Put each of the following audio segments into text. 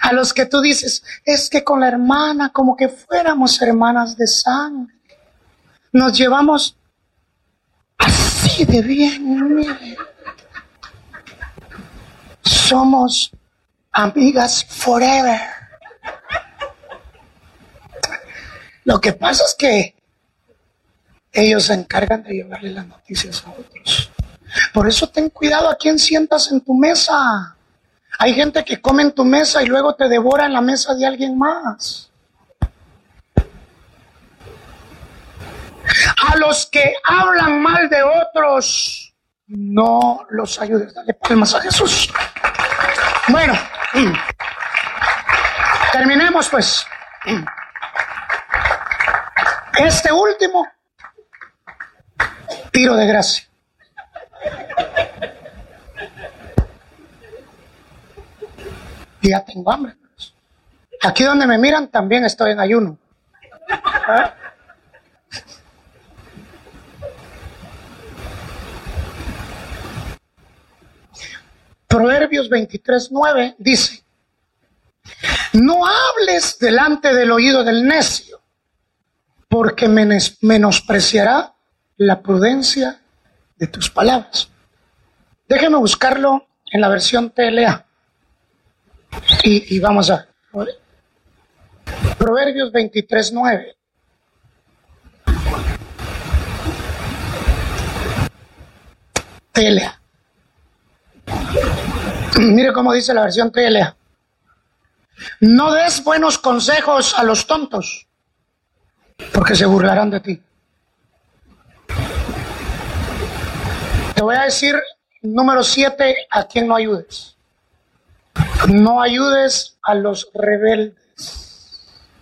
A los que tú dices, es que con la hermana como que fuéramos hermanas de sangre. Nos llevamos así de bien, mire. Somos amigas forever. Lo que pasa es que ellos se encargan de llevarle las noticias a otros. Por eso ten cuidado a quién sientas en tu mesa. Hay gente que come en tu mesa y luego te devora en la mesa de alguien más. A los que hablan mal de otros, no los ayudes. Dale palmas a Jesús. Bueno, terminemos pues. Este último tiro de gracia. Y ya tengo hambre. Aquí donde me miran también estoy en ayuno. ¿Ah? Proverbios 23:9 dice: no hables delante del oído del necio, porque menospreciará la prudencia de tus palabras. Déjeme buscarlo en la versión TLA. Y vamos a Proverbios 23:9. TLA. Mire cómo dice la versión TLA. No des buenos consejos a los tontos, porque se burlarán de ti. Te voy a decir, número 7, a quien no ayudes. No ayudes a los rebeldes.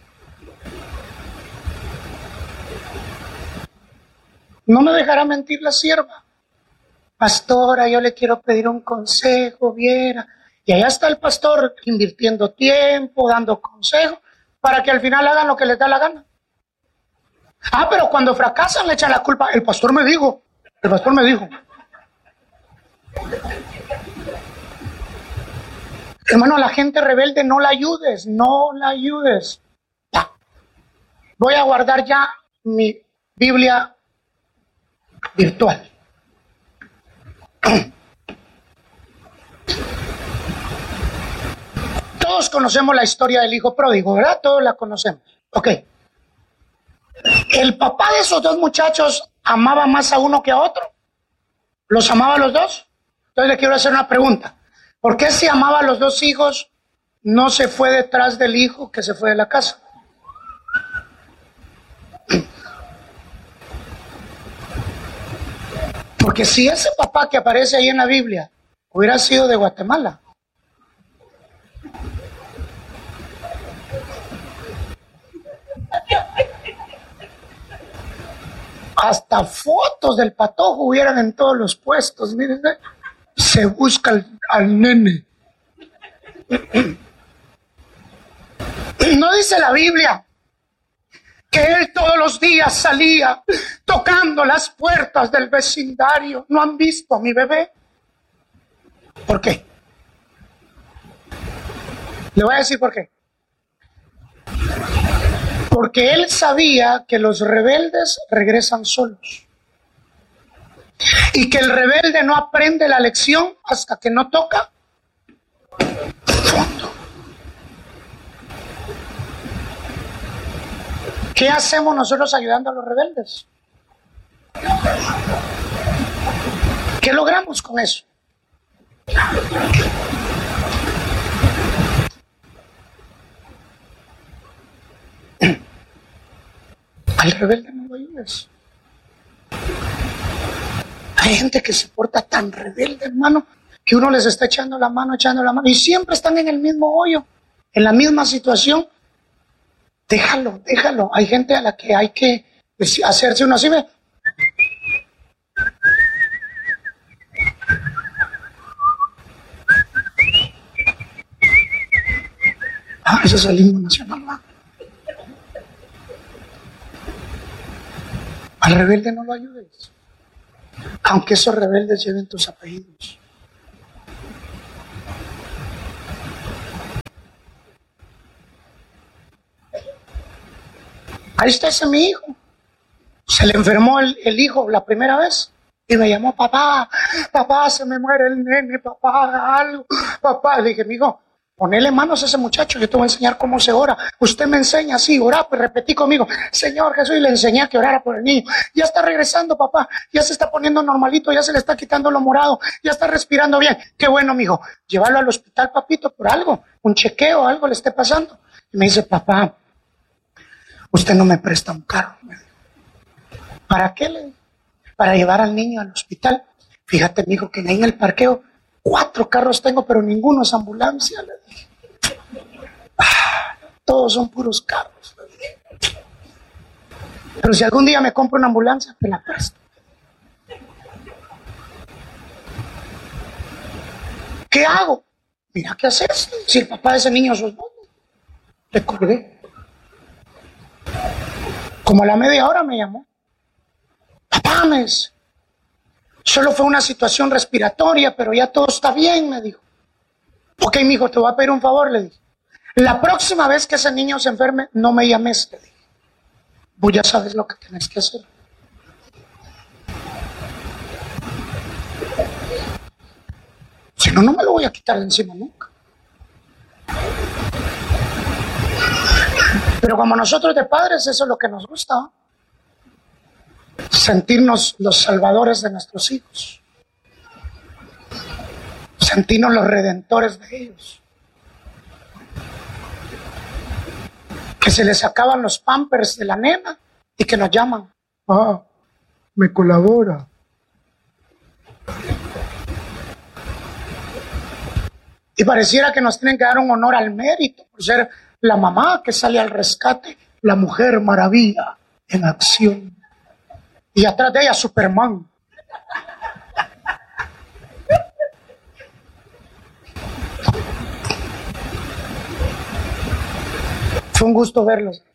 No me dejará mentir la sierva. Pastora, yo le quiero pedir un consejo, viera. Y allá está el pastor invirtiendo tiempo, dando consejos, para que al final hagan lo que les da la gana. Ah, pero cuando fracasan le echan la culpa. El pastor me dijo. Hermano, a la gente rebelde no la ayudes. Ya. Voy a guardar ya mi Biblia virtual. Todos conocemos la historia del hijo pródigo, ¿verdad? Todos la conocemos. Ok. ¿El papá de esos dos muchachos amaba más a uno que a otro? ¿Los amaba a los dos? Entonces le quiero hacer una pregunta. ¿Por qué si amaba a los dos hijos no se fue detrás del hijo que se fue de la casa? Porque si ese papá que aparece ahí en la Biblia hubiera sido de Guatemala, hasta fotos del patojo hubieran en todos los puestos. Miren, se busca al nene. ¿No dice la Biblia que él todos los días salía tocando las puertas del vecindario? ¿No han visto a mi bebé? ¿Por qué? Le voy a decir por qué. Porque él sabía que los rebeldes regresan solos. Y que el rebelde no aprende la lección hasta que no toca fondo. ¿Qué hacemos nosotros ayudando a los rebeldes? ¿Qué logramos con eso? Al rebelde no lo ayudes. Hay gente que se porta tan rebelde, hermano, que uno les está echando la mano, y siempre están en el mismo hoyo, en la misma situación. Déjalo. Hay gente a la que hay que hacerse uno así. Ese es el himno nacional, ¿no? Al rebelde no lo ayudes, aunque esos rebeldes lleven tus apellidos. ahí está ese mi hijo. Se le enfermó el hijo la primera vez y me llamó, papá, se me muere el nene, papá, haga algo, papá. Le dije, mijo, ponele manos a ese muchacho, yo te voy a enseñar cómo se ora. Usted me enseña así, orar, pues repetí conmigo, Señor Jesús, y le enseñé a que orara por el niño. Ya está regresando, papá, ya se está poniendo normalito, ya se le está quitando lo morado, ya está respirando bien. Qué bueno, mijo, llévalo al hospital, papito, por algo, un chequeo, algo le esté pasando. Y me dice, papá, usted no me presta un carro. ¿Para qué? Para llevar al niño al hospital. Fíjate, mijo, que ahí en el parqueo 4 carros tengo, pero ninguno es ambulancia, le dije. Todos son puros carros, le dije. Pero si algún día me compro una ambulancia, te la presto. ¿Qué hago? Mira, ¿qué haces? Si el papá de ese niño sos vos. Le colgué. Como a la media hora me llamó. Papá, me dice, solo fue una situación respiratoria, pero ya todo está bien, me dijo. Ok, mijo, te voy a pedir un favor, le dije. La próxima vez que ese niño se enferme, no me llames, le dije. Vos ya sabes lo que tenés que hacer. Si no, no me lo voy a quitar de encima nunca. Pero como nosotros de padres, eso es lo que nos gusta, ¿no? Sentirnos los salvadores de nuestros hijos, sentirnos los redentores de ellos, que se les acaban los pampers de la nena y que nos llaman, me colabora. Y pareciera que nos tienen que dar un honor al mérito por ser la mamá que sale al rescate, la mujer maravilla en acción. Y atrás de ella Superman. Fue un gusto verlos.